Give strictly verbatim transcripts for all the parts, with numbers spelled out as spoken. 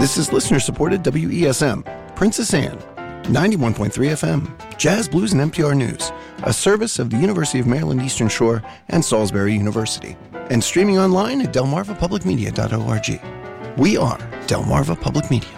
This is listener-supported W E S M, Princess Anne, ninety-one point three F M, Jazz, Blues, and N P R News, a service of the University of Maryland Eastern Shore and Salisbury University, and streaming online at delmarva public media dot org. We are Delmarva Public Media.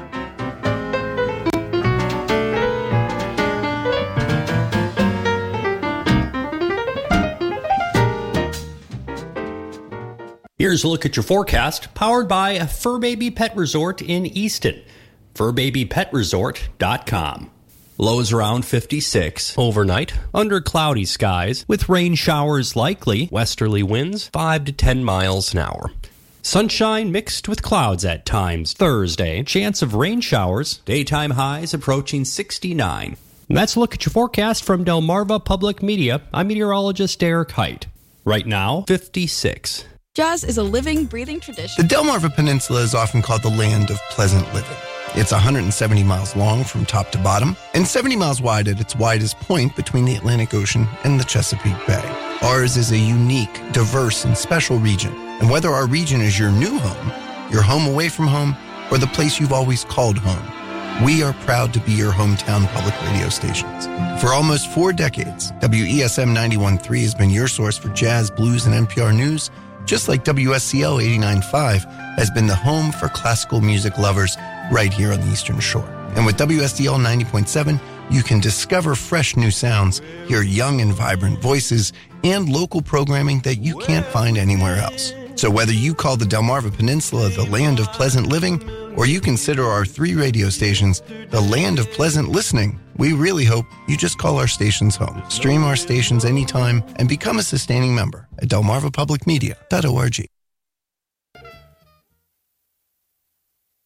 Here's a look at your forecast, powered by Fur Baby Pet Resort in Easton. fur baby pet resort dot com. Lows around fifty-six. Overnight, under cloudy skies, with rain showers likely. Westerly winds five to ten miles an hour. Sunshine mixed with clouds at times. Thursday, chance of rain showers. Daytime highs approaching sixty-nine. And that's a look at your forecast from Delmarva Public Media. I'm meteorologist Derek Height. Right now, fifty-six. Jazz is a living, breathing tradition. The Delmarva Peninsula is often called the land of pleasant living. It's one hundred seventy miles long from top to bottom and seventy miles wide at its widest point between the Atlantic Ocean and the Chesapeake Bay. Ours is a unique, diverse, and special region. And whether our region is your new home, your home away from home, or the place you've always called home, we are proud to be your hometown public radio stations. For almost four decades, W E S M ninety-one point three has been your source for jazz, blues, and N P R news, just like W S C L eighty-nine point five has been the home for classical music lovers right here on the Eastern Shore. And with W S D L ninety point seven, you can discover fresh new sounds, hear young and vibrant voices, and local programming that you can't find anywhere else. So whether you call the Delmarva Peninsula the land of pleasant living, or you consider our three radio stations the land of pleasant listening, we really hope you just call our stations home. Stream our stations anytime and become a sustaining member at delmarva public media dot org.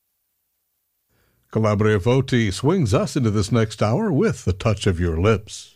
Calabria Voti swings us into this next hour with The Touch of Your Lips.